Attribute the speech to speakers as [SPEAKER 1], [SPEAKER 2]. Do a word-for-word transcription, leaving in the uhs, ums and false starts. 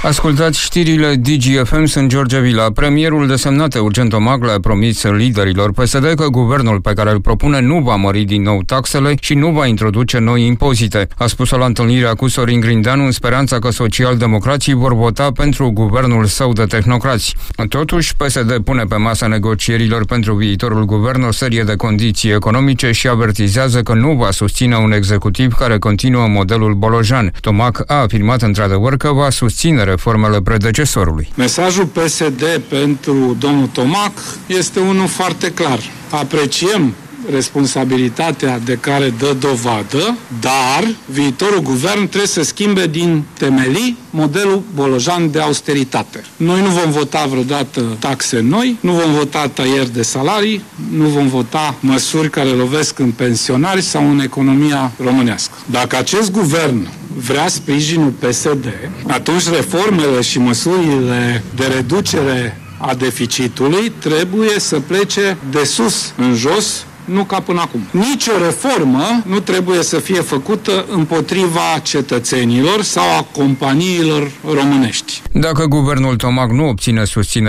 [SPEAKER 1] Ascultați știrile Digi F M, sunt George Vila. Premierul desemnat Eugen Tomac le-a promis liderilor P S D că guvernul pe care îl propune nu va mări din nou taxele și nu va introduce noi impozite. A spus-o la întâlnirea cu Sorin Grindeanu în speranța că socialdemocrații vor vota pentru guvernul său de tehnocrați. Totuși, P S D pune pe masa negocierilor pentru viitorul guvern o serie de condiții economice și avertizează că nu va susține un executiv care continuă modelul bolojan. Tomac a afirmat într-adevăr că va susține reformele predecesorului.
[SPEAKER 2] Mesajul P S D pentru domnul Tomac este unul foarte clar. Apreciem responsabilitatea de care dă dovadă, dar viitorul guvern trebuie să schimbe din temelii modelul bolojan de austeritate. Noi nu vom vota vreodată taxe noi, nu vom vota tăieri de salarii, nu vom vota măsuri care lovesc în pensionari sau în economia românească. Dacă acest guvern vrea sprijinul P S D, atunci reformele și măsurile de reducere a deficitului trebuie să plece de sus în jos, nu ca până acum. Nici o reformă nu trebuie să fie făcută împotriva cetățenilor sau a companiilor românești.
[SPEAKER 1] Dacă guvernul Tomac nu obține susținere